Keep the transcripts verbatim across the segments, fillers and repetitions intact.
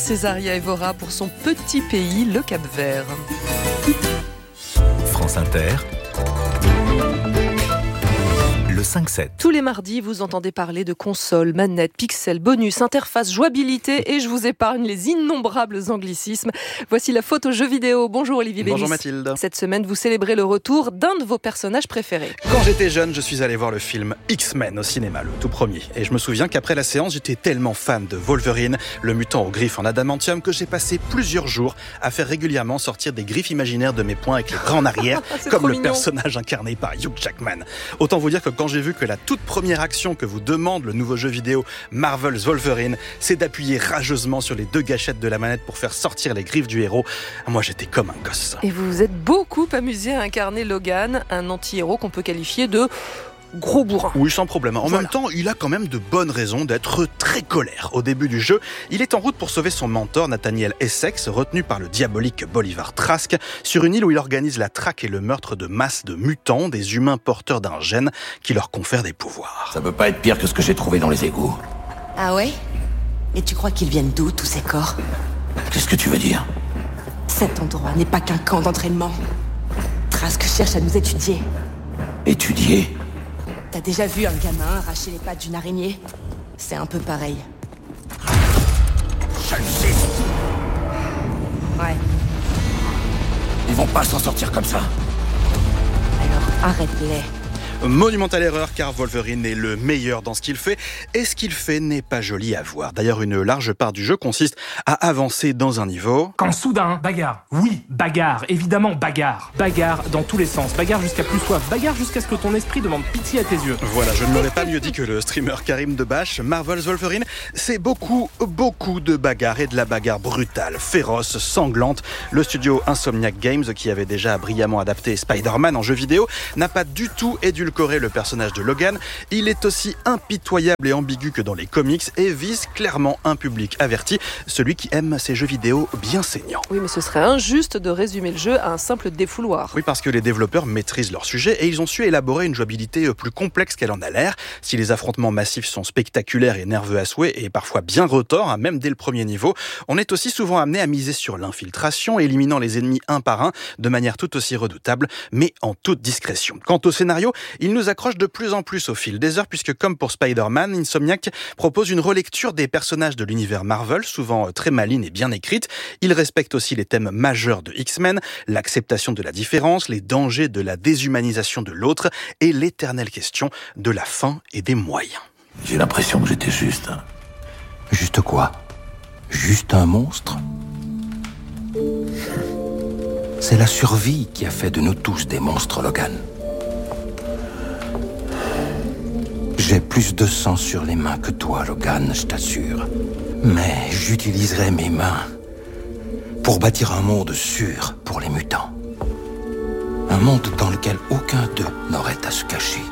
Césaria Evora pour son petit pays, le Cap-Vert. France Inter. Le cinq sept. Tous les mardis, vous entendez parler de consoles, manettes, pixels, bonus, interface, jouabilité et je vous épargne les innombrables anglicismes. Voici la faute aux jeux vidéo. Bonjour Olivier Bénis. Bonjour Mathilde. Cette semaine, vous célébrez le retour d'un de vos personnages préférés. Quand j'étais jeune, je suis allé voir le film X-Men au cinéma, le tout premier. Et je me souviens qu'après la séance, j'étais tellement fan de Wolverine, le mutant aux griffes en adamantium, que j'ai passé plusieurs jours à faire régulièrement sortir des griffes imaginaires de mes poings avec les bras en arrière, comme le mignon. personnage incarné par Hugh Jackman. Autant vous dire que quand j'ai vu que la toute première action que vous demande le nouveau jeu vidéo Marvel's Wolverine, c'est d'appuyer rageusement sur les deux gâchettes de la manette pour faire sortir les griffes du héros, moi j'étais comme un gosse. Et vous vous êtes beaucoup amusé à incarner Logan, un anti-héros qu'on peut qualifier de gros bourrin. Oui, sans problème. En Voilà. même temps, il a quand même de bonnes raisons d'être très colère. Au début du jeu, il est en route pour sauver son mentor, Nathaniel Essex, retenu par le diabolique Bolivar Trask, sur une île où il organise la traque et le meurtre de masses de mutants, des humains porteurs d'un gène qui leur confère des pouvoirs. Ça peut pas être pire que ce que j'ai trouvé dans les égouts. Ah ouais? Et tu crois qu'ils viennent d'où, tous ces corps? Qu'est-ce que tu veux dire? Cet endroit n'est pas qu'un camp d'entraînement. Trask cherche à nous étudier. Étudier? T'as déjà vu un gamin arracher les pattes d'une araignée? C'est un peu pareil. Ouais, Ils vont pas s'en sortir comme ça. alors arrête-les. Monumentale erreur, car Wolverine est le meilleur dans ce qu'il fait, et ce qu'il fait n'est pas joli à voir. D'ailleurs, une large part du jeu consiste à avancer dans un niveau. Quand soudain, bagarre. Oui, bagarre. Évidemment, bagarre. Bagarre dans tous les sens. Bagarre jusqu'à plus soif. Bagarre jusqu'à ce que ton esprit demande pitié à tes yeux. Voilà, je ne l'aurais pas mieux dit que le streamer Karim Debache. Marvel's Wolverine, c'est beaucoup, beaucoup de bagarres et de la bagarre brutale, féroce, sanglante. Le studio Insomniac Games, qui avait déjà brillamment adapté Spider-Man en jeu vidéo, n'a pas du tout édulcoré le personnage de Logan. Il est aussi impitoyable et ambigu que dans les comics et vise clairement un public averti, celui qui aime ces jeux vidéo bien saignants. Oui, mais ce serait injuste de résumer le jeu à un simple défouloir. Oui, parce que les développeurs maîtrisent leur sujet et ils ont su élaborer une jouabilité plus complexe qu'elle en a l'air. Si les affrontements massifs sont spectaculaires et nerveux à souhait et parfois bien retors, hein, même dès le premier niveau, on est aussi souvent amené à miser sur l'infiltration, éliminant les ennemis un par un de manière tout aussi redoutable, mais en toute discrétion. Quant au scénario, il nous accroche de plus en plus au fil des heures, puisque comme pour Spider-Man, Insomniac propose une relecture des personnages de l'univers Marvel, souvent très maligne et bien écrite. Il respecte aussi les thèmes majeurs de X-Men, l'acceptation de la différence, les dangers de la déshumanisation de l'autre et l'éternelle question de la fin et des moyens. J'ai l'impression que j'étais juste. hein. Juste quoi? Juste un monstre? C'est la survie qui a fait de nous tous des monstres, Logan. J'ai plus de sang sur les mains que toi, Logan, je t'assure. Mais j'utiliserai mes mains pour bâtir un monde sûr pour les mutants. Un monde dans lequel aucun d'eux n'aurait à se cacher.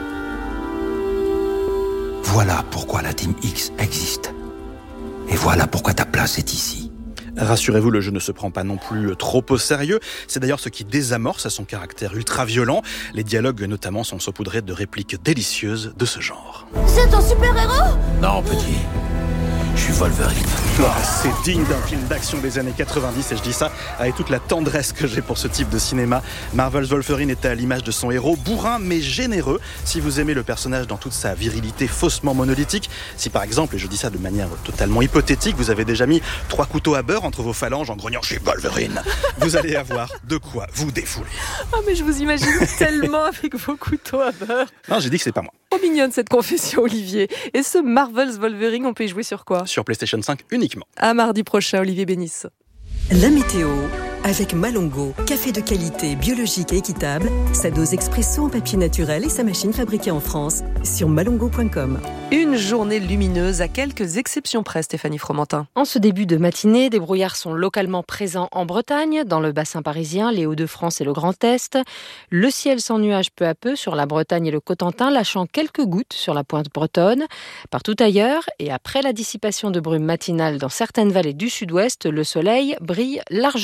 Voilà pourquoi la Team X existe. Et voilà pourquoi ta place est ici. Rassurez-vous, le jeu ne se prend pas non plus trop au sérieux. C'est d'ailleurs ce qui désamorce son caractère ultra-violent. Les dialogues notamment sont saupoudrés de répliques délicieuses de ce genre. C'est un super-héros? Non, petit. Je suis Wolverine. Ah, c'est digne d'un film d'action des années quatre-vingt-dix et je dis ça avec toute la tendresse que j'ai pour ce type de cinéma. Marvel's Wolverine est à l'image de son héros, bourrin mais généreux. Si vous aimez le personnage dans toute sa virilité faussement monolithique, si par exemple, et je dis ça de manière totalement hypothétique, vous avez déjà mis trois couteaux à beurre entre vos phalanges en grognant « Je suis Wolverine », vous allez avoir de quoi vous défouler. Ah, mais je vous imagine tellement avec vos couteaux à beurre. Non, j'ai dit que c'est pas moi. Trop mignonne cette confession, Olivier. Et ce Marvel's Wolverine, on peut y jouer sur quoi? Sur PlayStation cinq uniquement. À mardi prochain, Olivier Bénis. La météo avec Malongo, café de qualité, biologique et équitable, sa dose expresso en papier naturel et sa machine fabriquée en France sur malongo point com. Une journée lumineuse à quelques exceptions près, Stéphanie Fromentin. En ce début de matinée, des brouillards sont localement présents en Bretagne, dans le bassin parisien, les Hauts-de-France et le Grand Est. Le ciel sans nuages peu à peu sur la Bretagne et le Cotentin, lâchant quelques gouttes sur la pointe bretonne. Partout ailleurs, et après la dissipation de brumes matinales dans certaines vallées du sud-ouest, le soleil brille largement. Dans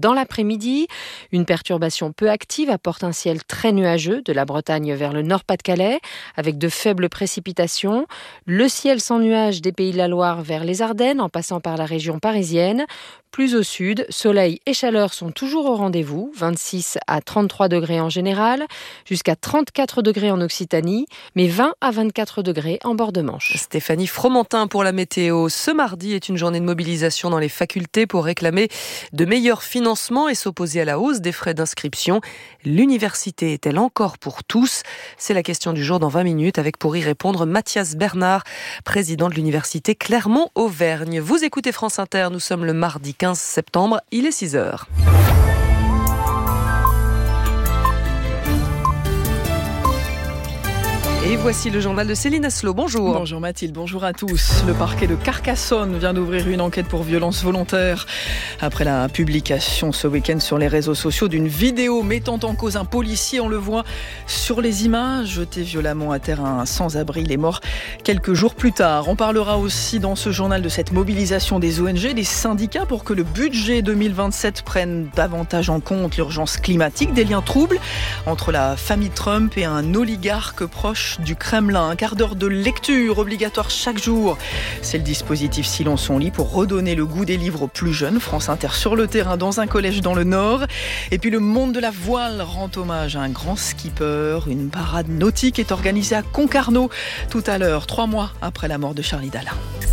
dans l'après-midi. Une perturbation peu active apporte un ciel très nuageux de la Bretagne vers le Nord-Pas-de-Calais, avec de faibles précipitations. Le ciel sans nuages des Pays de la Loire vers les Ardennes, en passant par la région parisienne. Plus au sud, soleil et chaleur sont toujours au rendez-vous, vingt-six à trente-trois degrés en général, jusqu'à trente-quatre degrés en Occitanie, mais vingt à vingt-quatre degrés en bord de Manche. Stéphanie Fromentin pour la météo. Ce mardi est une journée de mobilisation dans les facultés pour réclamer de meilleurs financements et s'opposer à la hausse des frais d'inscription. L'université est-elle encore pour tous ? C'est la question du jour dans vingt minutes avec pour y répondre Mathias Bernard, président de l'université Clermont-Auvergne. Vous écoutez France Inter, nous sommes le mardi quinze septembre, il est six heures. Et voici le journal de Céline Asselot. Bonjour. Bonjour Mathilde, bonjour à tous. Le parquet de Carcassonne vient d'ouvrir une enquête pour violence volontaire. Après la publication ce week-end sur les réseaux sociaux d'une vidéo mettant en cause un policier, on le voit sur les images, jeté violemment à terre un sans-abri. Il est mort quelques jours plus tard. On parlera aussi dans ce journal de cette mobilisation des O N G, des syndicats pour que le budget deux mille vingt-sept prenne davantage en compte l'urgence climatique, des liens troubles entre la famille Trump et un oligarque proche du Kremlin. Un quart d'heure de lecture obligatoire chaque jour. C'est le dispositif Silence on lit pour redonner le goût des livres aux plus jeunes. France Inter sur le terrain dans un collège dans le Nord. Et puis le monde de la voile rend hommage à un grand skipper. Une parade nautique est organisée à Concarneau tout à l'heure, trois mois après la mort de Charlie Dalin.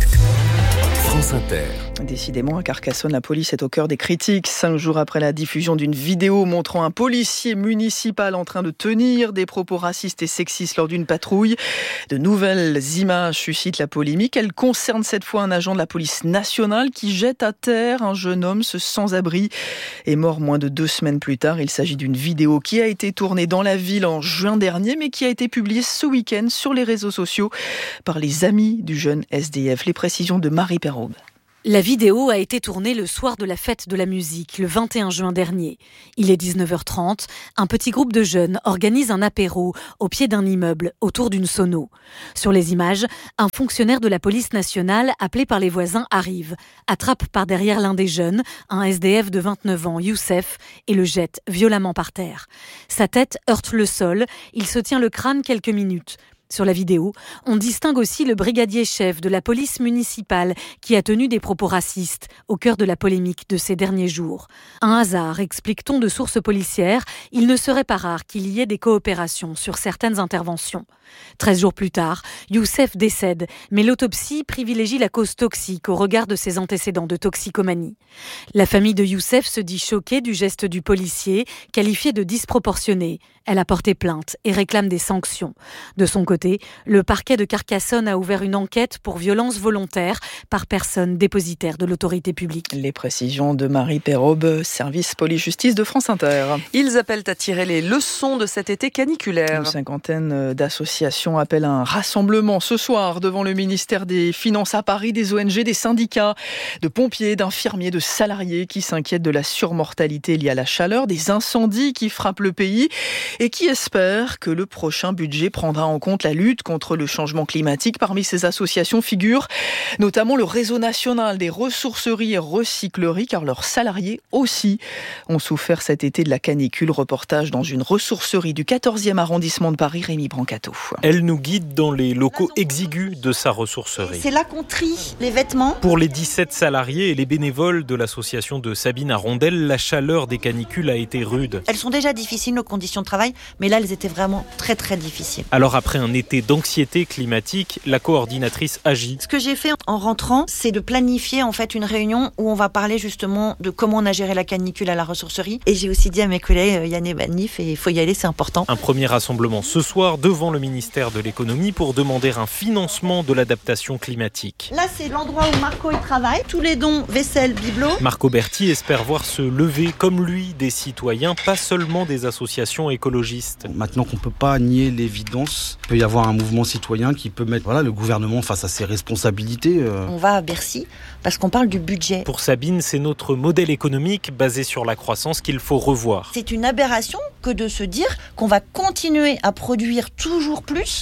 France Inter. Décidément, à Carcassonne, la police est au cœur des critiques. Cinq jours après la diffusion d'une vidéo montrant un policier municipal en train de tenir des propos racistes et sexistes lors d'une patrouille, de nouvelles images suscitent la polémique. Elles concernent cette fois un agent de la police nationale qui jette à terre un jeune homme, ce sans-abri, est mort moins de deux semaines plus tard. Il s'agit d'une vidéo qui a été tournée dans la ville en juin dernier, mais qui a été publiée ce week-end sur les réseaux sociaux par les amis du jeune S D F. Les précisions de Marie Perraube. La vidéo a été tournée le soir de la fête de la musique, le vingt et un juin dernier. Il est dix-neuf heures trente. Un petit groupe de jeunes organise un apéro au pied d'un immeuble, autour d'une sono. Sur les images, un fonctionnaire de la police nationale, appelé par les voisins, arrive, attrape par derrière l'un des jeunes, un S D F de vingt-neuf ans, Youssef, et le jette violemment par terre. Sa tête heurte le sol, il se tient le crâne quelques minutes. Sur la vidéo, on distingue aussi le brigadier-chef de la police municipale qui a tenu des propos racistes au cœur de la polémique de ces derniers jours. Un hasard, explique-t-on de sources policières, il ne serait pas rare qu'il y ait des coopérations sur certaines interventions. Treize jours plus tard, Youssef décède, mais l'autopsie privilégie la cause toxique au regard de ses antécédents de toxicomanie. La famille de Youssef se dit choquée du geste du policier, qualifié de disproportionné. Elle a porté plainte et réclame des sanctions. De son côté, le parquet de Carcassonne a ouvert une enquête pour violence volontaire par personne dépositaire de l'autorité publique. Les précisions de Marie Perraube, service police-justice de France Inter. Ils appellent à tirer les leçons de cet été caniculaire. Une cinquantaine d'associations appellent à un rassemblement ce soir devant le ministère des Finances à Paris, des O N G, des syndicats, de pompiers, d'infirmiers, de salariés qui s'inquiètent de la surmortalité liée à la chaleur, des incendies qui frappent le pays et qui espèrent que le prochain budget prendra en compte la lutte contre le changement climatique. Parmi ces associations figurent notamment le réseau national des ressourceries et recycleries, car leurs salariés aussi ont souffert cet été de la canicule. Reportage dans une ressourcerie du quatorzième arrondissement de Paris, Rémi Brancato. Elle nous guide dans les locaux exigus de sa ressourcerie. C'est là qu'on trie les vêtements. Pour les dix-sept salariés et les bénévoles de l'association de Sabine Arondel, la chaleur des canicules a été rude. Elles sont déjà difficiles, nos conditions de travail, mais là, elles étaient vraiment très très difficiles. Alors après un été d'anxiété climatique, la coordinatrice agit. Ce que j'ai fait en rentrant, c'est de planifier en fait une réunion où on va parler justement de comment on a géré la canicule à la ressourcerie. Et j'ai aussi dit à mes collègues, Yann et Banif, il faut y aller, c'est important. Un premier rassemblement ce soir devant le ministère de l'économie pour demander un financement de l'adaptation climatique. Là, c'est l'endroit où Marco il travaille. Tous les dons, vaisselle, bibelot. Marco Berti espère voir se lever comme lui des citoyens, pas seulement des associations écologistes. Maintenant qu'on ne peut pas nier l'évidence, il peut y avoir un mouvement citoyen qui peut mettre voilà, le gouvernement face à ses responsabilités. Euh... On va à Bercy parce qu'on parle du budget. Pour Sabine, c'est notre modèle économique basé sur la croissance qu'il faut revoir. C'est une aberration que de se dire qu'on va continuer à produire toujours plus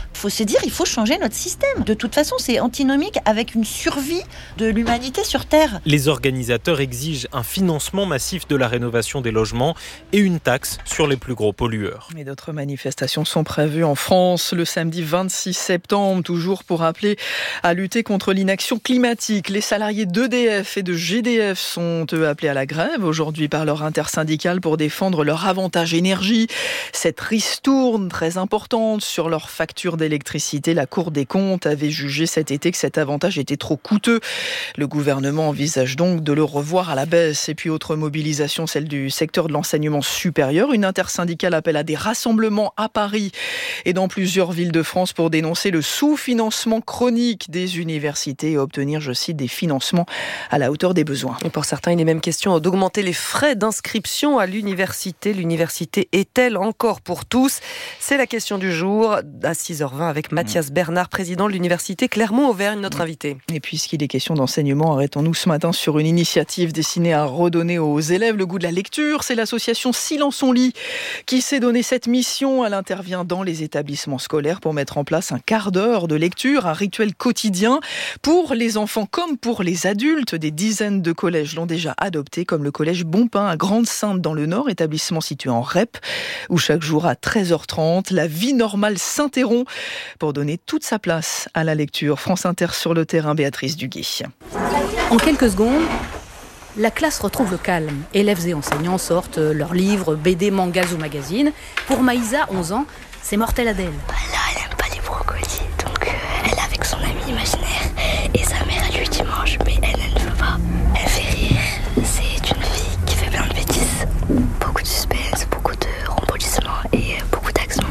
Il faut se dire, il faut changer notre système. De toute façon, c'est antinomique avec une survie de l'humanité sur Terre. Les organisateurs exigent un financement massif de la rénovation des logements et une taxe sur les plus gros pollueurs. Et d'autres manifestations sont prévues en France le samedi vingt-six septembre, toujours pour appeler à lutter contre l'inaction climatique. Les salariés d'E D F et de G D F sont eux appelés à la grève aujourd'hui par leur intersyndicale pour défendre leur avantage énergie. Cette ristourne très importante sur leur facture d'électricité, la Cour des comptes avait jugé cet été que cet avantage était trop coûteux. Le gouvernement envisage donc de le revoir à la baisse. Et puis autre mobilisation, celle du secteur de l'enseignement supérieur. Une intersyndicale appelle à des rassemblements à Paris et dans plusieurs villes de France pour dénoncer le sous-financement chronique des universités et obtenir, je cite, des financements à la hauteur des besoins. Et pour certains, il est même question d'augmenter les frais d'inscription à l'université. L'université est-elle encore pour tous ? C'est la question du jour à six heures vingt avec Mathias Bernard, président de l'université Clermont-Auvergne, notre invité. Et puisqu'il est question d'enseignement, arrêtons-nous ce matin sur une initiative destinée à redonner aux élèves le goût de la lecture. C'est l'association Silence on lit qui s'est donné cette mission. Elle intervient dans les établissements scolaires pour mettre en place un quart d'heure de lecture, un rituel quotidien pour les enfants comme pour les adultes. Des dizaines de collèges l'ont déjà adopté, comme le collège Bonpin à Grande-Sainte dans le Nord, établissement situé en R E P, où chaque jour à treize heures trente, la vie normale s'interrompt pour donner toute sa place à la lecture. France Inter sur le terrain, Béatrice Duguay. En quelques secondes, la classe retrouve le calme. Élèves et enseignants sortent leurs livres, B D, mangas ou magazines. Pour Maïsa, onze ans, c'est mortel Adèle. Là, elle aime pas les brocolis, donc euh, elle est avec son ami imaginaire. Et sa mère, elle lui dit mange, mais elle, elle ne veut pas. Elle fait rire. C'est une fille qui fait plein de bêtises. Beaucoup de suspense, beaucoup de rebondissements et beaucoup d'action.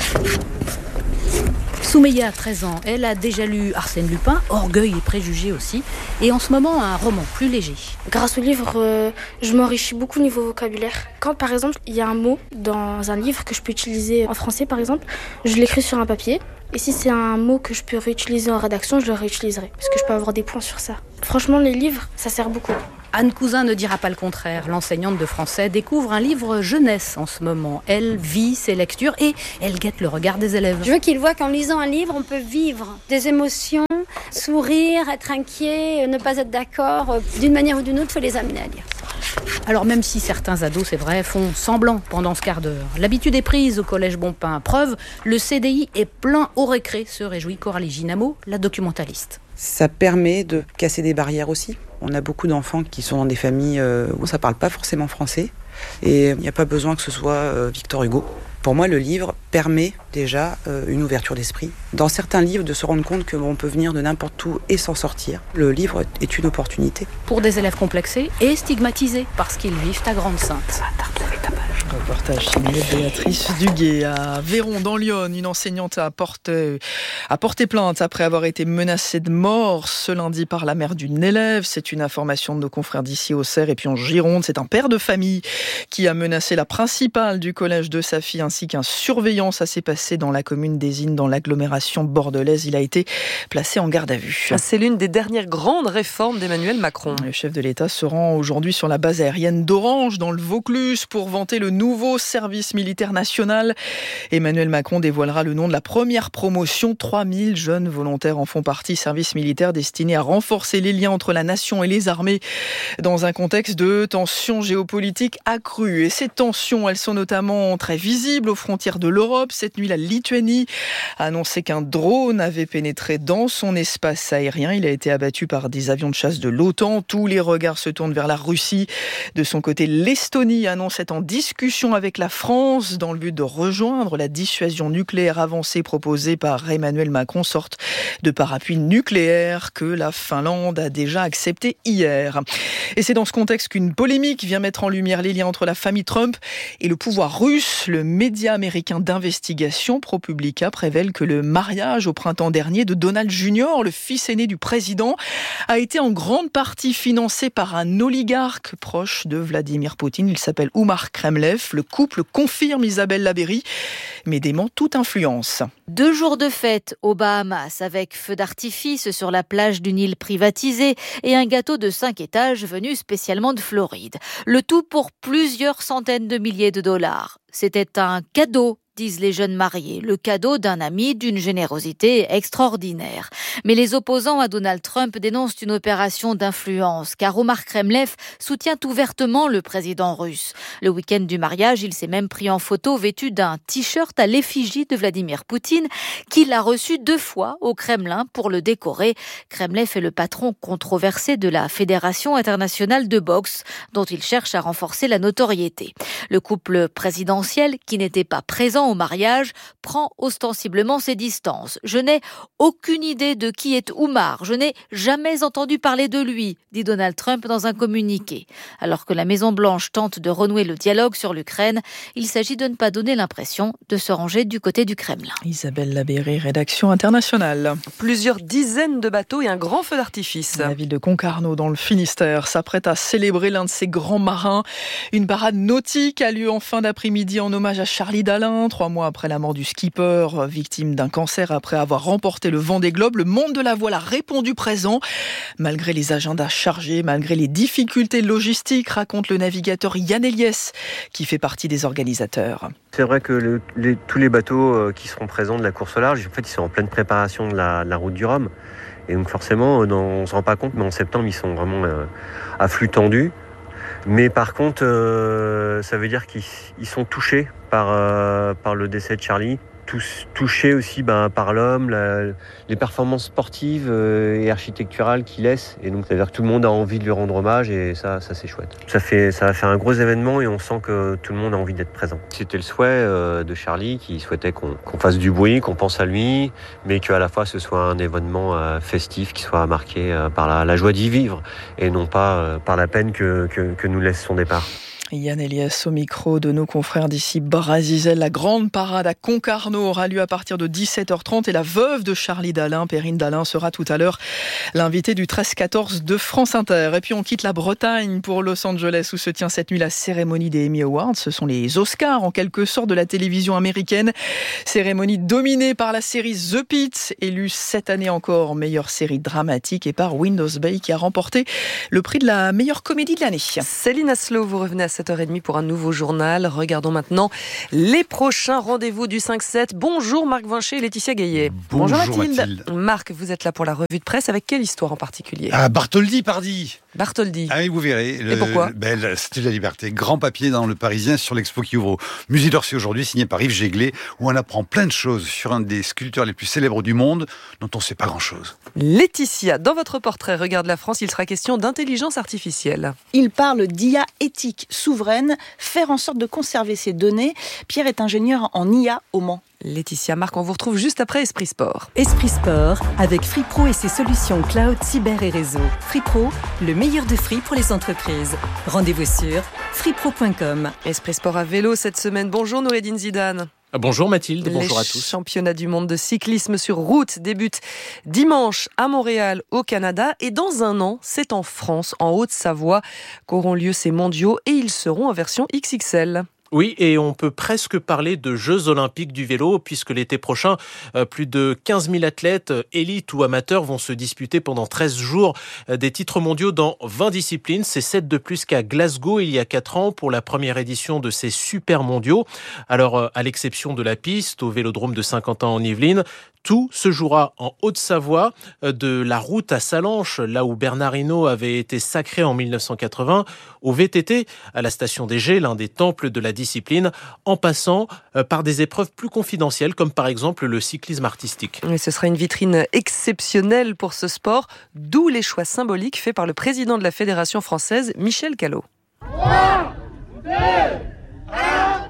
Soumeya, treize ans, elle a déjà lu Arsène Lupin, Orgueil et préjugés aussi, et en ce moment un roman plus léger. Grâce au livre, euh, je m'enrichis beaucoup au niveau vocabulaire. Quand par exemple il y a un mot dans un livre que je peux utiliser en français par exemple, je l'écris sur un papier. Et si c'est un mot que je peux réutiliser en rédaction, je le réutiliserai, parce que je peux avoir des points sur ça. Franchement, les livres, ça sert beaucoup. Anne Cousin ne dira pas le contraire. L'enseignante de français découvre un livre jeunesse en ce moment. Elle vit ses lectures et elle guette le regard des élèves. Je veux qu'ils voient qu'en lisant un livre, on peut vivre des émotions, sourire, être inquiet, ne pas être d'accord. D'une manière ou d'une autre, il faut les amener à lire. Alors même si certains ados, c'est vrai, font semblant pendant ce quart d'heure, l'habitude est prise au collège Bonpin. Preuve, le C D I est plein au récré, se réjouit Coralie Ginamo, la documentaliste. Ça permet de casser des barrières aussi. On a beaucoup d'enfants qui sont dans des familles où ça ne parle pas forcément français. Et il n'y a pas besoin que ce soit Victor Hugo. Pour moi, le livre permet déjà une ouverture d'esprit. Dans certains livres, de se rendre compte qu'on peut venir de n'importe où et s'en sortir. Le livre est une opportunité. Pour des élèves complexés et stigmatisés parce qu'ils vivent à Grande-Sainte. Reportage signé Béatrice Duguay. À Véron, dans l'Yonne, une enseignante a porté, a porté plainte après avoir été menacée de mort ce lundi par la mère d'une élève. C'est une information de nos confrères d'ici au Cerf. Et puis en Gironde, c'est un père de famille qui a menacé la principale du collège de sa fille ainsi qu'un surveillant. Ça s'est passé dans la commune d'Ésine, dans l'agglomération bordelaise. Il a été placé en garde à vue. C'est l'une des dernières grandes réformes d'Emmanuel Macron. Le chef de l'État se rend aujourd'hui sur la base aérienne d'Orange, dans le Vaucluse, pour vanter le nouveau service militaire national. Emmanuel Macron dévoilera le nom de la première promotion. trois mille jeunes volontaires en font partie. Service militaire destiné à renforcer les liens entre la nation et les armées dans un contexte de tensions géopolitiques accrues. Et ces tensions, elles sont notamment très visibles aux frontières de l'Europe. Cette nuit, la Lituanie a annoncé qu'un drone avait pénétré dans son espace aérien. Il a été abattu par des avions de chasse de l'OTAN. Tous les regards se tournent vers la Russie. De son côté, l'Estonie annonce être en discussion avec la France dans le but de rejoindre la dissuasion nucléaire avancée proposée par Emmanuel Macron, sorte de parapluie nucléaire que la Finlande a déjà accepté hier. Et c'est dans ce contexte qu'une polémique vient mettre en lumière les liens entre la famille Trump et le pouvoir russe. Le média américain d'investigation ProPublica révèle que le mariage au printemps dernier de Donald junior, le fils aîné du président, a été en grande partie financé par un oligarque proche de Vladimir Poutine. Il s'appelle Oumar Kremlev. Le couple confirme Isabelle Labéry, mais dément toute influence. Deux jours de fête aux Bahamas avec feu d'artifice sur la plage d'une île privatisée et un gâteau de cinq étages venu spécialement de Floride. Le tout pour plusieurs centaines de milliers de dollars. C'était un cadeau disent les jeunes mariés, le cadeau d'un ami d'une générosité extraordinaire. Mais les opposants à Donald Trump dénoncent une opération d'influence, car Omar Kremlev soutient ouvertement le président russe. Le week-end du mariage, il s'est même pris en photo vêtu d'un t-shirt à l'effigie de Vladimir Poutine, qu'il a reçu deux fois au Kremlin pour le décorer. Kremlev est le patron controversé de la Fédération internationale de boxe, dont il cherche à renforcer la notoriété. Le couple présidentiel, qui n'était pas présent au mariage, prend ostensiblement ses distances. « Je n'ai aucune idée de qui est Omar. Je n'ai jamais entendu parler de lui », dit Donald Trump dans un communiqué. Alors que la Maison-Blanche tente de renouer le dialogue sur l'Ukraine, il s'agit de ne pas donner l'impression de se ranger du côté du Kremlin. Isabelle Labéry, rédaction internationale. Plusieurs dizaines de bateaux et un grand feu d'artifice. La ville de Concarneau, dans le Finistère, s'apprête à célébrer l'un de ses grands marins. Une parade nautique a lieu en fin d'après-midi en hommage à Charlie Dalin. Trois mois après la mort du skipper, victime d'un cancer après avoir remporté le Vendée Globe, le monde de la voile a répondu présent. Malgré les agendas chargés, malgré les difficultés logistiques, raconte le navigateur Yann Eliès, qui fait partie des organisateurs. C'est vrai que le, les, tous les bateaux qui seront présents de la course au large, en fait, ils sont en pleine préparation de la, de la route du Rhum. Et donc forcément, on ne se rend pas compte, mais en septembre, ils sont vraiment euh, à flux tendu. Mais par contre, euh, ça veut dire qu'ils ils sont touchés par, euh, par le décès de Charlie. Tous touchés aussi ben, par l'homme, la, les performances sportives euh, et architecturales qu'il laisse. Et donc, ça veut dire que tout le monde a envie de lui rendre hommage et ça, ça c'est chouette. Ça, fait, ça va faire un gros événement et on sent que tout le monde a envie d'être présent. C'était le souhait euh, de Charlie qui souhaitait qu'on, qu'on fasse du bruit, qu'on pense à lui, mais qu'à la fois ce soit un événement euh, festif qui soit marqué euh, par la, la joie d'y vivre et non pas euh, par la peine que, que, que nous laisse son départ. Yann Eliès au micro de nos confrères d'ici Barazizel. La grande parade à Concarneau aura lieu à partir de dix-sept heures trente et la veuve de Charlie Dalin, Perrine Dalin, sera tout à l'heure l'invitée du treize quatorze de France Inter. Et puis on quitte la Bretagne pour Los Angeles où se tient cette nuit la cérémonie des Emmy Awards. Ce sont les Oscars en quelque sorte de la télévision américaine. Cérémonie dominée par la série The Pitt, élue cette année encore meilleure série dramatique, et par Windows Bay qui a remporté le prix de la meilleure comédie de l'année. Céline Aslo, vous revenez à sept heures trente pour un nouveau journal. Regardons maintenant les prochains rendez-vous du cinq sept. Bonjour Marc Vincher et Laetitia Gaillet. Bonjour, Bonjour Mathilde. Mathilde. Marc, vous êtes là pour la revue de presse. Avec quelle histoire en particulier ? Ah, Bartholdi, pardi. Bartholdi. Ah oui, vous verrez. Et le, pourquoi ben, la Statue de la Liberté. Grand papier dans Le Parisien sur l'expo qui ouvre au Musée d'Orsay aujourd'hui, signé par Yves Jéglé, où on apprend plein de choses sur un des sculpteurs les plus célèbres du monde, dont on ne sait pas grand-chose. Laetitia, dans votre portrait Regarde la France, il sera question d'intelligence artificielle. Il parle d'I A éthique souveraine, faire en sorte de conserver ces données. Pierre est ingénieur en I A au Mans. Laetitia, Marc, on vous retrouve juste après Esprit Sport. Esprit Sport, avec Free Pro et ses solutions cloud, cyber et réseau. Free Pro, le meilleur de Free pour les entreprises. Rendez-vous sur free pro point com. Esprit Sport à vélo cette semaine. Bonjour Noureddine Zidane. Bonjour Mathilde, bonjour à tous. Les championnats du monde de cyclisme sur route débutent dimanche à Montréal, au Canada. Et dans un an, c'est en France, en Haute-Savoie, qu'auront lieu ces mondiaux. Et ils seront en version X X L. Oui, et on peut presque parler de Jeux olympiques du vélo, puisque l'été prochain, plus de quinze mille athlètes, élites ou amateurs, vont se disputer pendant treize jours des titres mondiaux dans vingt disciplines. C'est sept de plus qu'à Glasgow il y a quatre ans pour la première édition de ces super mondiaux. Alors, à l'exception de la piste, au Vélodrome de Saint-Quentin en Yvelines, tout se jouera en Haute-Savoie, de la route à Sallanches, là où Bernard Hinault avait été sacré en mille neuf cent quatre-vingts, au V T T, à la station des Gets, l'un des temples de la discipline, en passant par des épreuves plus confidentielles, comme par exemple le cyclisme artistique. Et ce sera une vitrine exceptionnelle pour ce sport, d'où les choix symboliques faits par le président de la Fédération française, Michel Callot. trois, deux, un,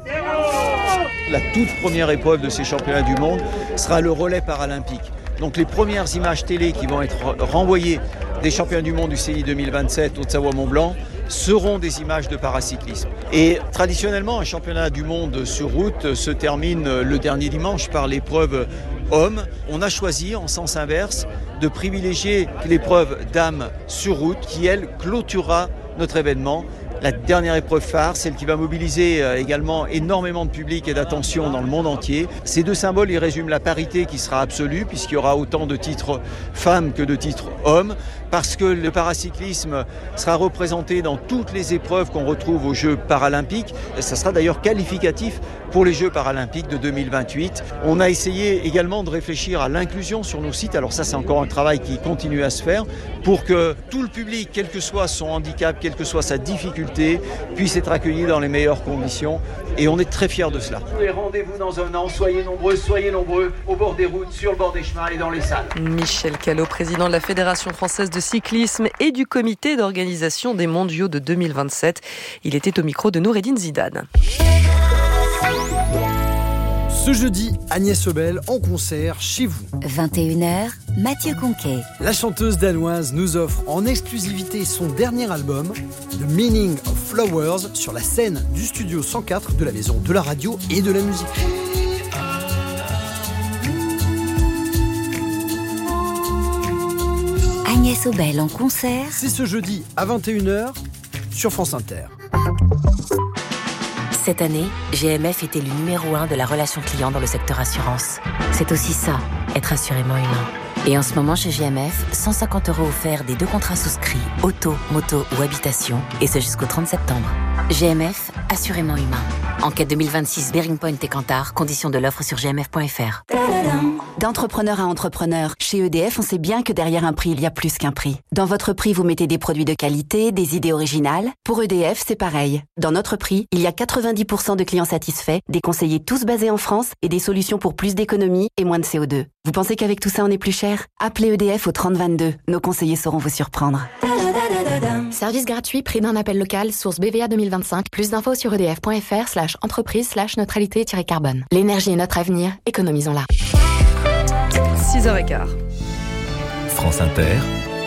La toute première épreuve de ces championnats du monde sera le relais paralympique. Donc les premières images télé qui vont être renvoyées des championnats du monde du C I deux mille vingt-sept Haute-Savoie-Mont-Blanc seront des images de paracyclisme. Et traditionnellement, un championnat du monde sur route se termine le dernier dimanche par l'épreuve homme. On a choisi, en sens inverse, de privilégier l'épreuve dame sur route qui, elle, clôturera notre événement. La dernière épreuve phare, celle qui va mobiliser également énormément de public et d'attention dans le monde entier. Ces deux symboles, ils résument la parité qui sera absolue puisqu'il y aura autant de titres femmes que de titres hommes. parce que le paracyclisme sera représenté dans toutes les épreuves qu'on retrouve aux Jeux paralympiques. Et ça sera d'ailleurs qualificatif pour les Jeux paralympiques de deux mille vingt-huit. On a essayé également de réfléchir à l'inclusion sur nos sites. Alors ça, c'est encore un travail qui continue à se faire pour que tout le public, quel que soit son handicap, quelle que soit sa difficulté, puisse être accueilli dans les meilleures conditions. Et on est très fiers de cela. Et rendez-vous dans un an. Soyez nombreux, soyez nombreux au bord des routes, sur le bord des chemins et dans les salles. Michel Callot, président de la Fédération française de cyclisme et du comité d'organisation des mondiaux de deux mille vingt-sept. Il était au micro de Noureddine Zidane. Ce jeudi, Agnès Obel en concert chez vous. vingt et une heures, Mathieu Conquet. La chanteuse danoise nous offre en exclusivité son dernier album, The Meaning of Flowers, sur la scène du studio cent quatre de la Maison de la Radio et de la Musique. Agnès Obel en concert. C'est ce jeudi à vingt et une heures sur France Inter. Cette année, G M F était le numéro un de la relation client dans le secteur assurance. C'est aussi ça, être assurément humain. Et en ce moment, chez G M F, cent cinquante euros offerts des deux contrats souscrits, auto, moto ou habitation, et ce jusqu'au trente septembre. G M F, assurément humain. Enquête deux mille vingt-six, Bearing Point et Kantar, conditions de l'offre sur g m f point f r. D'entrepreneur à entrepreneur, chez E D F, on sait bien que derrière un prix, il y a plus qu'un prix. Dans votre prix, vous mettez des produits de qualité, des idées originales. Pour E D F, c'est pareil. Dans notre prix, il y a quatre-vingt-dix pour cent de clients satisfaits, des conseillers tous basés en France et des solutions pour plus d'économie et moins de C O deux. Vous pensez qu'avec tout ça, on est plus cher ? Appelez E D F au trente vingt-deux. Nos conseillers sauront vous surprendre. Service gratuit, prix d'un appel local, source B V A deux mille vingt-cinq. Plus d'infos sur edf.fr slash entreprise slash neutralité-carbone. L'énergie est notre avenir, économisons-la. six heures quinze. France Inter.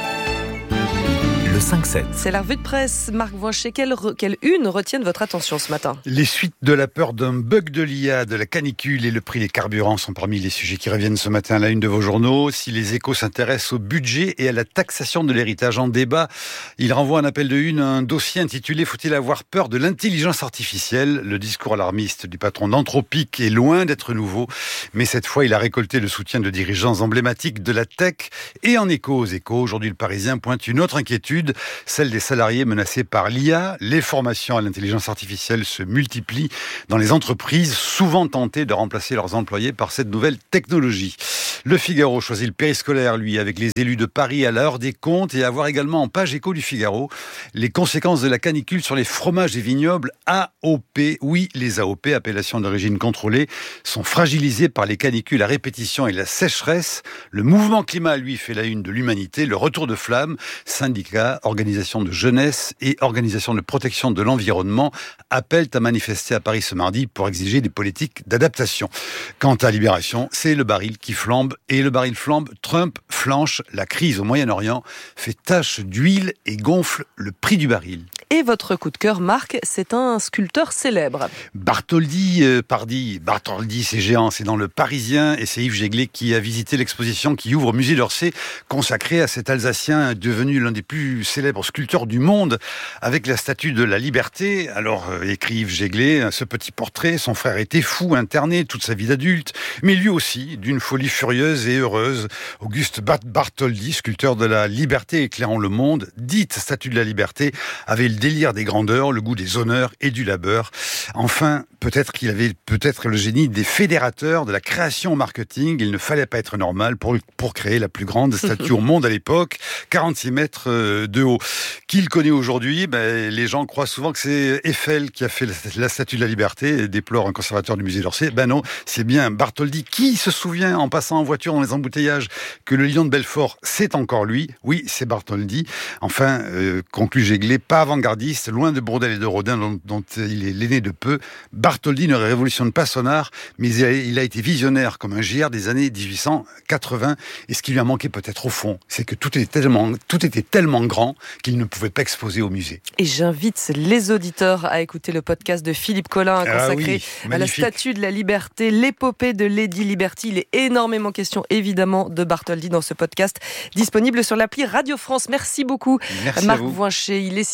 Le cinq sept. C'est la revue de presse. Marc Voinchet, quelle, re, quelle une retiennent votre attention ce matin ? Les suites de la peur d'un bug de l'I A, de la canicule et le prix des carburants sont parmi les sujets qui reviennent ce matin à la une de vos journaux. Si les Échos s'intéressent au budget et à la taxation de l'héritage en débat, il renvoie un appel de une à un dossier intitulé « Faut-il avoir peur de l'intelligence artificielle ?» Le discours alarmiste du patron d'Anthropic est loin d'être nouveau, mais cette fois il a récolté le soutien de dirigeants emblématiques de la tech. Et en écho aux Échos, aujourd'hui le Parisien pointe une autre inquiétude, celle des salariés menacés par l'I A. Les formations à l'intelligence artificielle se multiplient dans les entreprises, souvent tentées de remplacer leurs employés par cette nouvelle technologie. Le Figaro choisit le périscolaire, lui, avec les élus de Paris à l'heure des comptes, et à voir également en page écho du Figaro les conséquences de la canicule sur les fromages et vignobles A O P. Oui, les A O P, appellations d'origine contrôlée, sont fragilisés par les canicules à répétition et la sécheresse. Le mouvement climat, lui, fait la une de l'Humanité. Le retour de flamme, syndicats, organisations de jeunesse et organisations de protection de l'environnement appellent à manifester à Paris ce mardi pour exiger des politiques d'adaptation. Quant à Libération, c'est le baril qui flambe, et le baril flambe, Trump flanche, la crise au Moyen-Orient fait tache d'huile et gonfle le prix du baril. Et votre coup de cœur, Marc, c'est un sculpteur célèbre. Bartholdi, euh, pardi, Bartholdi, c'est géant, c'est dans le Parisien, et c'est Yves Jéglé qui a visité l'exposition qui ouvre au musée d'Orsay, consacrée à cet Alsacien devenu l'un des plus célèbres sculpteurs du monde, avec la statue de la liberté. Alors, euh, écrit Yves Jéglé, ce petit portrait, son frère était fou, interné toute sa vie d'adulte, mais lui aussi, d'une folie furieuse et heureuse. Auguste Bartholdi, sculpteur de la liberté éclairant le monde, dite statue de la liberté, avait le délire des grandeurs, le goût des honneurs et du labeur. Enfin, peut-être qu'il avait peut-être le génie des fédérateurs de la création au marketing. Il ne fallait pas être normal pour, pour créer la plus grande statue au monde à l'époque, quarante-six mètres de haut. Qui le connaît aujourd'hui ? Ben, les gens croient souvent que c'est Eiffel qui a fait la, la statue de la liberté, et déplore un conservateur du musée d'Orsay. Ben non, c'est bien Bartholdi. Qui se souvient, en passant en voiture dans les embouteillages, que le lion de Belfort, c'est encore lui ? Oui, c'est Bartholdi. Enfin, euh, conclut Jéglé, pas avant-gardiste, loin de Bourdelle et de Rodin, dont, dont il est l'aîné de peu. Bartholdi ne révolutionne pas son art, mais il a, il a été visionnaire comme un géant des années dix-huit cent quatre-vingts. Et ce qui lui a manqué peut-être au fond, c'est que tout était tellement, tout était tellement grand qu'il ne pouvait pas exposer au musée. Et j'invite les auditeurs à écouter le podcast de Philippe Collin consacré ah oui, à la statue de la liberté, l'épopée de Lady Liberty. Il est énormément question, évidemment, de Bartholdi dans ce podcast, disponible sur l'appli Radio France. Merci beaucoup, Merci Marc Voinchet. Il est six heures dix.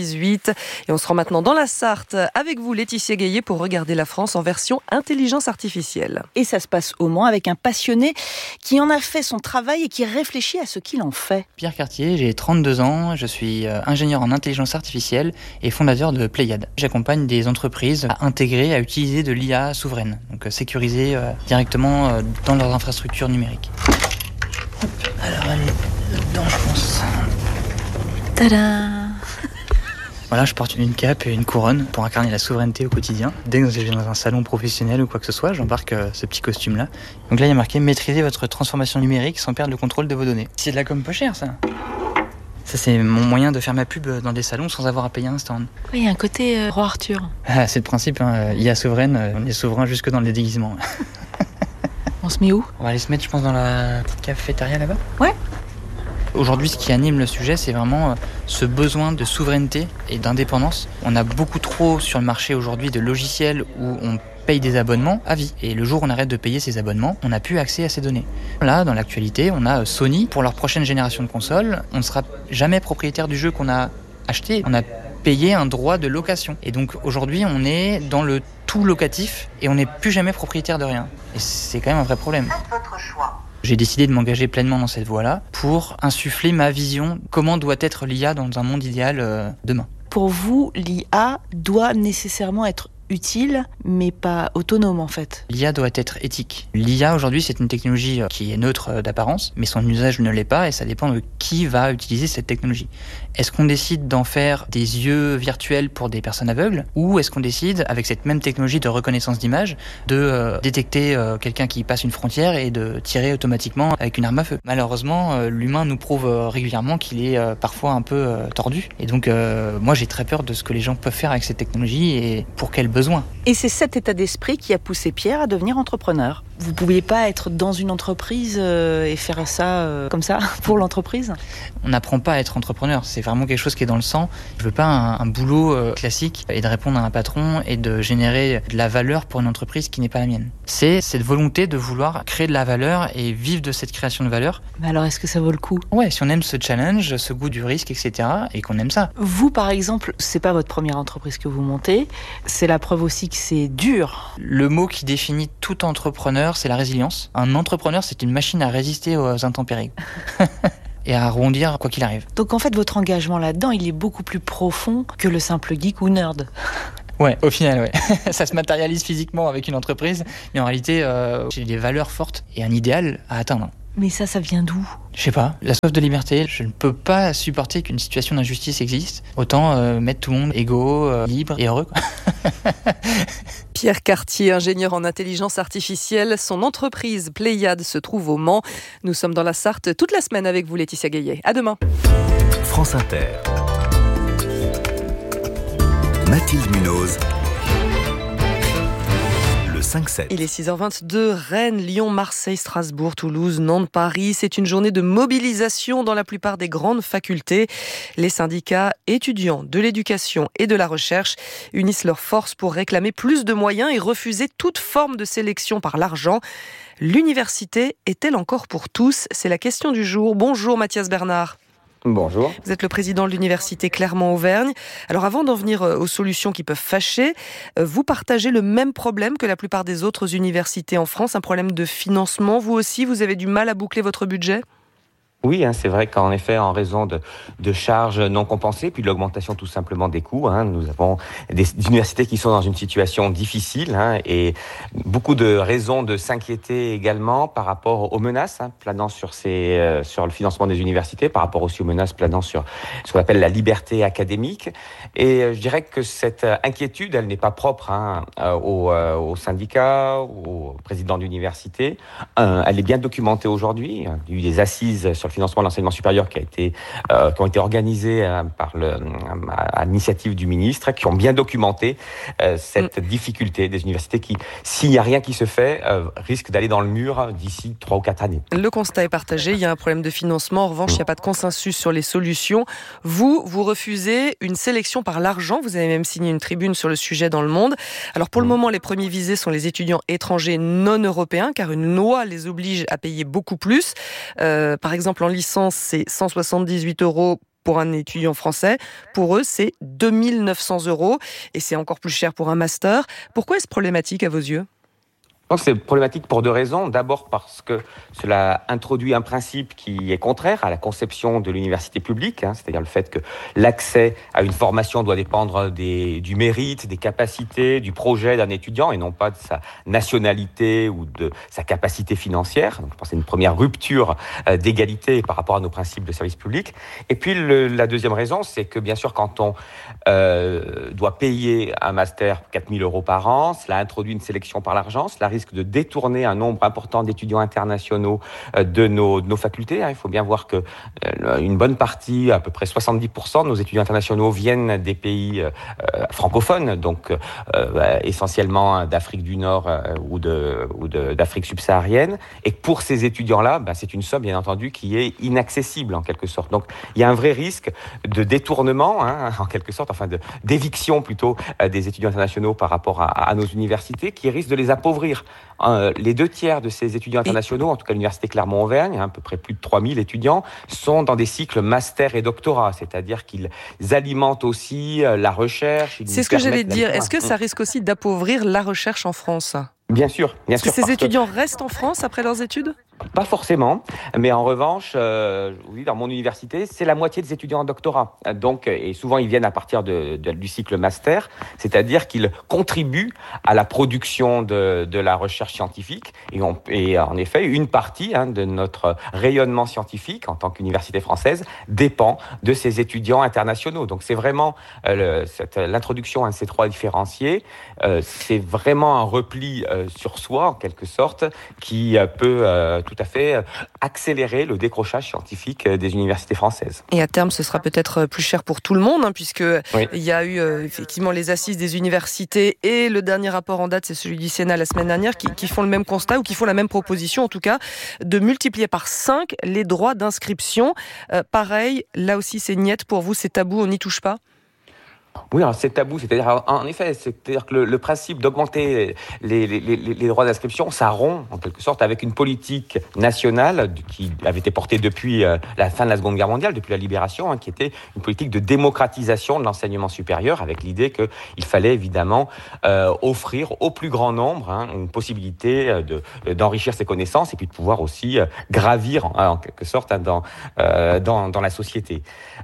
dix-huit. Et on se rend maintenant dans la Sarthe avec vous, Laetitia Gaillet, pour regarder la France en version intelligence artificielle. Et ça se passe au Mans avec un passionné qui en a fait son travail et qui réfléchit à ce qu'il en fait. Pierre Cartier, j'ai trente-deux ans, je suis ingénieur en intelligence artificielle et fondateur de Pléiade. J'accompagne des entreprises à intégrer, à utiliser de l'I A souveraine, donc sécurisée euh, directement euh, dans leurs infrastructures numériques. Hop, alors elle est là-dedans, je pense. Tada! Voilà, je porte une cape et une couronne pour incarner la souveraineté au quotidien. Dès que je vais dans un salon professionnel ou quoi que ce soit, j'embarque euh, ce petit costume-là. Donc là, il y a marqué « Maîtrisez votre transformation numérique sans perdre le contrôle de vos données ». C'est de la com peu chère, ça. Ça, c'est mon moyen de faire ma pub dans des salons sans avoir à payer un stand. Oui, il y a un côté euh, Roi Arthur. Ah, c'est le principe, hein. I A souveraine, euh, on est souverain jusque dans les déguisements. On se met où? On va aller se mettre, je pense, dans la petite cafétéria là-bas. Ouais. Aujourd'hui, ce qui anime le sujet, c'est vraiment ce besoin de souveraineté et d'indépendance. On a beaucoup trop sur le marché aujourd'hui de logiciels où on paye des abonnements à vie. Et le jour où on arrête de payer ces abonnements, on n'a plus accès à ces données. Là, dans l'actualité, on a Sony. Pour leur prochaine génération de consoles, on ne sera jamais propriétaire du jeu qu'on a acheté. On a payé un droit de location. Et donc aujourd'hui, on est dans le tout locatif et on n'est plus jamais propriétaire de rien. Et c'est quand même un vrai problème. Faites votre choix. J'ai décidé de m'engager pleinement dans cette voie-là pour insuffler ma vision, comment doit être l'I A dans un monde idéal euh, demain. Pour vous, l'I A doit nécessairement être utile, mais pas autonome en fait. L'I A doit être éthique. L'I A aujourd'hui, c'est une technologie qui est neutre d'apparence, mais son usage ne l'est pas et ça dépend de qui va utiliser cette technologie. Est-ce qu'on décide d'en faire des yeux virtuels pour des personnes aveugles ou est-ce qu'on décide, avec cette même technologie de reconnaissance d'image, de euh, détecter euh, quelqu'un qui passe une frontière et de tirer automatiquement avec une arme à feu? Malheureusement, euh, l'humain nous prouve euh, régulièrement qu'il est euh, parfois un peu euh, tordu. Et donc, euh, moi, j'ai très peur de ce que les gens peuvent faire avec cette technologie et pour quels besoins. Et c'est cet état d'esprit qui a poussé Pierre à devenir entrepreneur. Vous ne pouviez pas être dans une entreprise euh, et faire ça euh, comme ça pour l'entreprise? On n'apprend pas à être entrepreneur, c'est vraiment quelque chose qui est dans le sang. Je veux pas un, un boulot euh, classique et de répondre à un patron et de générer de la valeur pour une entreprise qui n'est pas la mienne. C'est cette volonté de vouloir créer de la valeur et vivre de cette création de valeur. Mais alors est-ce que ça vaut le coup? Ouais, si on aime ce challenge, ce goût du risque, et cetera, et qu'on aime ça. Vous, par exemple, c'est pas votre première entreprise que vous montez, c'est la preuve aussi que c'est dur. Le mot qui définit tout entrepreneur, c'est la résilience. Un entrepreneur, c'est une machine à résister aux intempéries. Et à rebondir quoi qu'il arrive. Donc en fait, votre engagement là-dedans, il est beaucoup plus profond que le simple geek ou nerd. Ouais, au final, ouais. Ça se matérialise physiquement avec une entreprise, mais en réalité, euh, j'ai des valeurs fortes et un idéal à atteindre. Mais ça, ça vient d'où? Je sais pas. La soif de liberté, je ne peux pas supporter qu'une situation d'injustice existe. Autant euh, mettre tout le monde égaux, euh, libre et heureux, quoi. Pierre Cartier, ingénieur en intelligence artificielle. Son entreprise Pléiade se trouve au Mans. Nous sommes dans la Sarthe toute la semaine avec vous, Laetitia Gaillet. À demain. France Inter. Mathilde Munoz. cinq sept. Il est six heures vingt-deux, Rennes, Lyon, Marseille, Strasbourg, Toulouse, Nantes, Paris. C'est une journée de mobilisation dans la plupart des grandes facultés. Les syndicats étudiants de l'éducation et de la recherche unissent leurs forces pour réclamer plus de moyens et refuser toute forme de sélection par l'argent. L'université est-elle encore pour tous? C'est la question du jour. Bonjour Mathias Bernard. Bonjour. Vous êtes le président de l'université Clermont-Auvergne. Alors avant d'en venir aux solutions qui peuvent fâcher, vous partagez le même problème que la plupart des autres universités en France, un problème de financement. Vous aussi, vous avez du mal à boucler votre budget ? Oui, hein, c'est vrai qu'en effet, en raison de, de charges non compensées, puis de l'augmentation tout simplement des coûts, hein, nous avons des, des universités qui sont dans une situation difficile hein, et beaucoup de raisons de s'inquiéter également par rapport aux menaces hein, planant sur, ces, euh, sur le financement des universités, par rapport aussi aux menaces planant sur ce qu'on appelle la liberté académique. Et euh, je dirais que cette inquiétude, elle n'est pas propre hein, aux, euh, aux syndicats, aux présidents d'université. Euh, elle est bien documentée aujourd'hui. Il y a eu des assises sur le financement de l'enseignement supérieur qui, a été, euh, qui ont été organisés euh, par le, à l'initiative du ministre, qui ont bien documenté euh, cette mmh. difficulté des universités qui, s'il n'y a rien qui se fait, euh, risquent d'aller dans le mur d'ici trois ou quatre années. Le constat est partagé, il y a un problème de financement. En revanche, il n'y a pas de consensus sur les solutions. Vous, vous refusez une sélection par l'argent. Vous avez même signé une tribune sur le sujet dans Le Monde. Alors pour le moment, les premiers visés sont les étudiants étrangers non européens, car une loi les oblige à payer beaucoup plus. Euh, par exemple, en licence, c'est cent soixante-dix-huit euros pour un étudiant français. Pour eux, c'est deux mille neuf cents euros et c'est encore plus cher pour un master. Pourquoi est-ce problématique à vos yeux ? Donc c'est problématique pour deux raisons. D'abord parce que cela introduit un principe qui est contraire à la conception de l'université publique, hein, c'est-à-dire le fait que l'accès à une formation doit dépendre des, du mérite, des capacités, du projet d'un étudiant et non pas de sa nationalité ou de sa capacité financière. Donc je pense que c'est une première rupture euh, d'égalité par rapport à nos principes de service public. Et puis le, la deuxième raison, c'est que bien sûr quand on euh, doit payer un master quatre mille euros par an, cela introduit une sélection par l'argent, cela risque de détourner un nombre important d'étudiants internationaux de nos, de nos facultés. Il faut bien voir que euh, une bonne partie, à peu près soixante-dix pour cent de nos étudiants internationaux viennent des pays euh, francophones, donc euh, essentiellement d'Afrique du Nord euh, ou, de, ou de, d'Afrique subsaharienne. Et pour ces étudiants-là, ben, c'est une somme, bien entendu, qui est inaccessible en quelque sorte. Donc il y a un vrai risque de détournement, hein, en quelque sorte, enfin de, d'éviction plutôt euh, des étudiants internationaux par rapport à, à nos universités, qui risque de les appauvrir. Euh, les deux tiers de ces étudiants internationaux, en tout cas l'université Clermont-Auvergne, hein, à peu près plus de trois mille étudiants, sont dans des cycles master et doctorat, c'est-à-dire qu'ils alimentent aussi euh, la recherche. C'est ce que j'allais dire. Est-ce que ça risque aussi d'appauvrir la recherche en France ? Bien sûr, bien sûr. Est-ce que ces étudiants que... restent en France après leurs études ? Pas forcément, mais en revanche, euh, oui, dans mon université, c'est la moitié des étudiants en doctorat. Donc, et souvent ils viennent à partir de, de, du cycle master, c'est-à-dire qu'ils contribuent à la production de, de la recherche scientifique. Et, on, et en effet, une partie hein, de notre rayonnement scientifique en tant qu'université française dépend de ces étudiants internationaux. Donc, c'est vraiment euh, le, cette, l'introduction à ces trois différenciés. Euh, c'est vraiment un repli euh, sur soi, en quelque sorte, qui euh, peut euh, tout à fait accélérer le décrochage scientifique des universités françaises. Et à terme, ce sera peut-être plus cher pour tout le monde, hein, puisque oui. il y a eu euh, effectivement les assises des universités et le dernier rapport en date, c'est celui du Sénat la semaine dernière, qui, qui font le même constat ou qui font la même proposition, en tout cas, de multiplier par cinq les droits d'inscription. Euh, pareil, là aussi, c'est niette pour vous, c'est tabou, on n'y touche pas ? Oui, alors c'est tabou, c'est-à-dire en effet, c'est-à-dire que le, le principe d'augmenter les, les, les, les droits d'inscription, ça rompt en quelque sorte avec une politique nationale qui avait été portée depuis la fin de la Seconde Guerre mondiale, depuis la Libération, hein, qui était une politique de démocratisation de l'enseignement supérieur, avec l'idée qu'il fallait évidemment euh, offrir au plus grand nombre hein, une possibilité de, d'enrichir ses connaissances et puis de pouvoir aussi euh, gravir hein, en quelque sorte hein, dans, euh, dans, dans la société.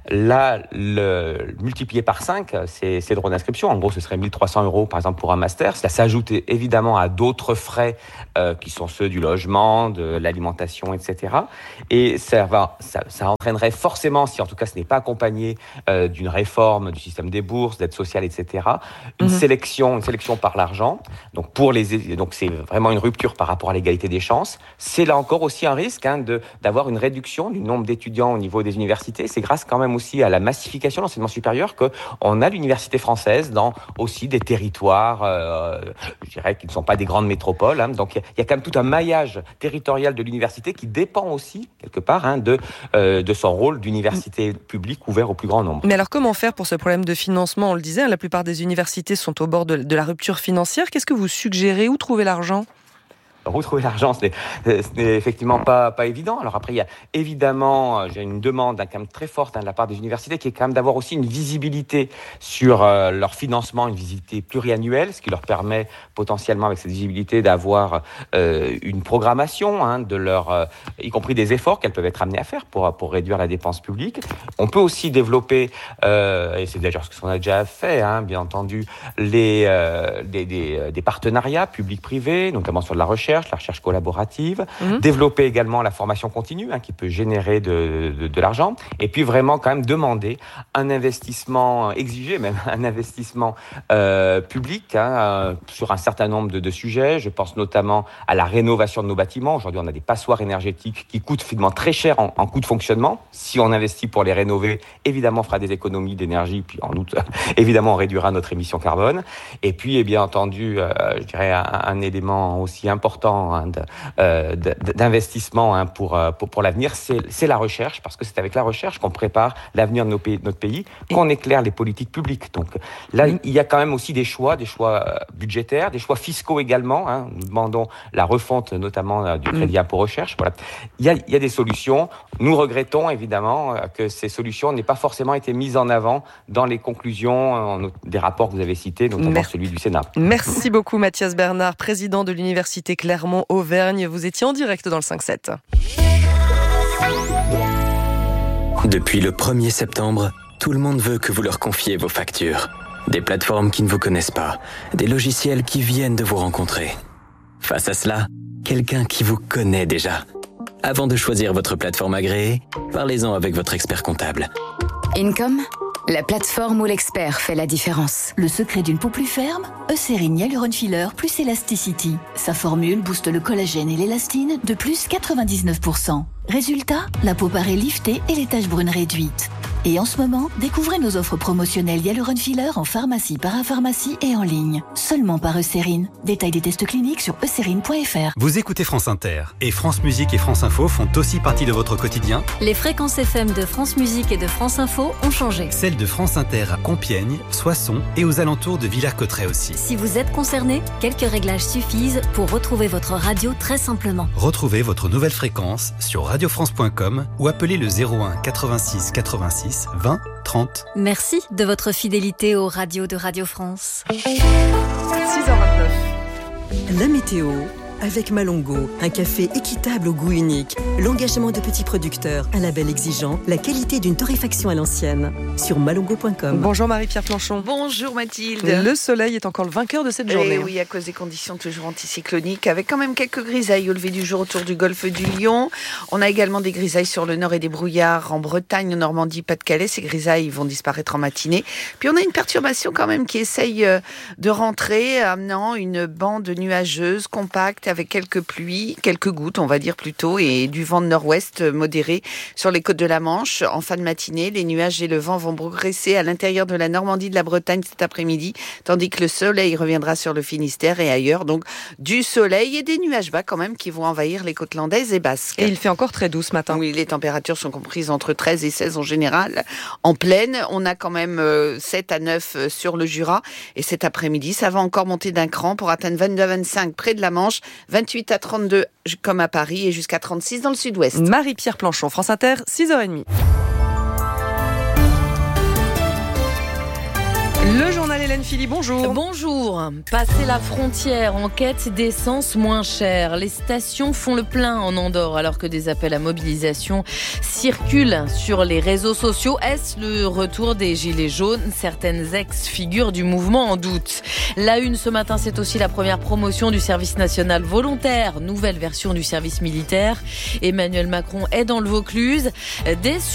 Là, le, multiplié par cinq, Ces, ces droits d'inscription. En gros, ce serait mille trois cents euros, par exemple, pour un master. Cela s'ajoute évidemment à d'autres frais euh, qui sont ceux du logement, de l'alimentation, et cetera. Et ça, va, ça, ça entraînerait forcément, si en tout cas ce n'est pas accompagné euh, d'une réforme du système des bourses, d'aide sociale, et cetera, une, mmh. sélection, une sélection par l'argent. Donc, pour les, donc, c'est vraiment une rupture par rapport à l'égalité des chances. C'est là encore aussi un risque hein, de, d'avoir une réduction du nombre d'étudiants au niveau des universités. C'est grâce quand même aussi à la massification de l'enseignement supérieur qu'on a l'université française dans aussi des territoires, euh, je dirais, qui ne sont pas des grandes métropoles. Hein. Donc, il y, y a quand même tout un maillage territorial de l'université qui dépend aussi, quelque part, hein, de, euh, de son rôle d'université publique ouvert au plus grand nombre. Mais alors, comment faire pour ce problème de financement ? On le disait, la plupart des universités sont au bord de, de la rupture financière. Qu'est-ce que vous suggérez ? Où trouver l'argent ? Alors, où trouver l'argent, ce n'est, ce n'est effectivement pas, pas évident. Alors après, il y a évidemment, j'ai une demande hein, quand même très forte hein, de la part des universités qui est quand même d'avoir aussi une visibilité sur euh, leur financement, une visibilité pluriannuelle, ce qui leur permet potentiellement avec cette visibilité d'avoir euh, une programmation hein, de leur, euh, y compris des efforts qu'elles peuvent être amenées à faire pour, pour réduire la dépense publique. On peut aussi développer, euh, et c'est d'ailleurs ce qu'on a déjà fait, hein, bien entendu, les, euh, des, des, des partenariats publics-privés, notamment sur de la recherche, la recherche collaborative, mmh. développer également la formation continue hein, qui peut générer de, de, de l'argent et puis vraiment quand même demander un investissement, exiger même un investissement euh, public hein, euh, sur un certain nombre de, de sujets. Je pense notamment à la rénovation de nos bâtiments. Aujourd'hui, on a des passoires énergétiques qui coûtent finalement très cher en, en coût de fonctionnement. Si on investit pour les rénover, évidemment, on fera des économies d'énergie, puis en outre, évidemment, on réduira notre émission carbone. Et puis, et bien entendu, euh, je dirais un, un élément aussi important important hein, de, euh, d'investissement hein, pour, pour, pour l'avenir, c'est, c'est la recherche, parce que c'est avec la recherche qu'on prépare l'avenir de nos pays, notre pays, qu'on éclaire les politiques publiques. Donc là, mmh. il y a quand même aussi des choix, des choix budgétaires, des choix fiscaux également. Hein. Nous demandons la refonte notamment du crédit impôt recherche. Voilà. Il y a, il y a des solutions. Nous regrettons évidemment que ces solutions n'aient pas forcément été mises en avant dans les conclusions des rapports que vous avez cités, notamment Merci. celui du Sénat. Merci beaucoup Mathias Bernard, président de l'Université Clermont-Auvergne. Vous étiez en direct dans le cinq sept. Depuis le premier septembre, tout le monde veut que vous leur confiez vos factures. Des plateformes qui ne vous connaissent pas, des logiciels qui viennent de vous rencontrer. Face à cela, quelqu'un qui vous connaît déjà. Avant de choisir votre plateforme agréée, parlez-en avec votre expert comptable. Income, la plateforme où l'expert fait la différence. Le secret d'une peau plus ferme, Eucérine Hyaluron Filler plus Elasticity. Sa formule booste le collagène et l'élastine de plus quatre-vingt-dix-neuf pour cent. Résultat, la peau paraît liftée et les taches brunes réduites. Et en ce moment, découvrez nos offres promotionnelles Hyaluron Filler en pharmacie, parapharmacie et en ligne. Seulement par Eucérine. Détail des tests cliniques sur eucérine point f r. Vous écoutez France Inter et France Musique et France Info font aussi partie de votre quotidien. Les fréquences F M de France Musique et de France Info ont changé. Celles de France Inter à Compiègne, Soissons et aux alentours de Villers-Cotterêts aussi. Si vous êtes concerné, quelques réglages suffisent pour retrouver votre radio très simplement. Retrouvez votre nouvelle fréquence sur radio france point com ou appelez le zéro un quatre-vingt-six quatre-vingt-six vingt trente. Merci de votre fidélité aux radios de Radio France. six heures vingt-neuf. La météo avec Malongo, un café équitable au goût unique, l'engagement de petits producteurs, un label exigeant, la qualité d'une torréfaction à l'ancienne. Sur malongo point com. Bonjour Marie-Pierre Planchon. Bonjour Mathilde. Le soleil est encore le vainqueur de cette journée. Et oui, à cause des conditions toujours anticycloniques, avec quand même quelques grisailles au lever du jour autour du golfe du Lion. On a également des grisailles sur le nord et des brouillards en Bretagne, en Normandie, Pas-de-Calais. Ces grisailles vont disparaître en matinée. Puis on a une perturbation quand même qui essaye de rentrer, amenant une bande nuageuse compacte avec quelques pluies, quelques gouttes, on va dire plutôt, et du vent de nord-ouest modéré sur les côtes de la Manche. En fin de matinée, les nuages et le vent vont progresser à l'intérieur de la Normandie, de la Bretagne cet après-midi, tandis que le soleil reviendra sur le Finistère et ailleurs. Donc du soleil et des nuages bas quand même qui vont envahir les côtes landaises et basques. Et il fait encore très doux ce matin. Oui, les températures sont comprises entre treize et seize en général. En plaine, on a quand même sept à neuf sur le Jura. Et cet après-midi, ça va encore monter d'un cran pour atteindre vingt-deux à vingt-cinq près de la Manche, vingt-huit à trente-deux comme à Paris et jusqu'à trente-six dans le sud-ouest. Marie-Pierre Planchon, France Inter, six heures trente. Le journal Hélène Philly, bonjour. Bonjour. Passer la frontière en quête d'essence moins chère. Les stations font le plein en Andorre alors que des appels à mobilisation circulent sur les réseaux sociaux. Est-ce le retour des Gilets jaunes ? Certaines ex-figures du mouvement en doutent. La une ce matin, c'est aussi la première promotion du service national volontaire. Nouvelle version du service militaire. Emmanuel Macron est dans le Vaucluse. Des